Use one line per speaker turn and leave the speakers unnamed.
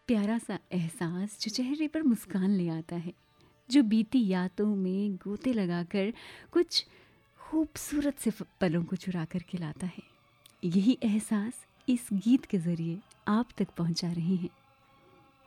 प्यारा सा एहसास जो चेहरे पर मुस्कान ले आता है, जो बीती यादों में गोते लगाकर कुछ खूबसूरत से पलों को चुरा कर के लाता है। यही एहसास इस गीत के ज़रिए आप तक पहुंचा रहे हैं।